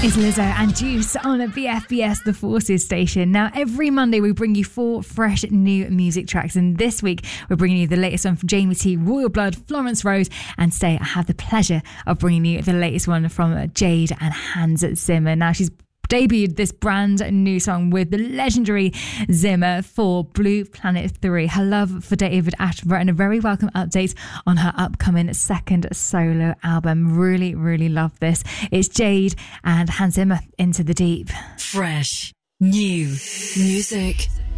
It's Lizzo and Juice on a BFBS The Forces station. Now, every Monday we bring you 4 fresh new music tracks, and this week we're bringing you the latest one from Jamie T, Royal Blood, Florence Rose, and today I have the pleasure of bringing you the latest one from Jade and Hans Zimmer. Now, she's debuted this brand new song with the legendary Zimmer for Blue Planet 3. Her love for David Attenborough and a very welcome update on her upcoming second solo album. Really, really love this. It's Jade and Hans Zimmer, Into the Deep. Fresh, new music.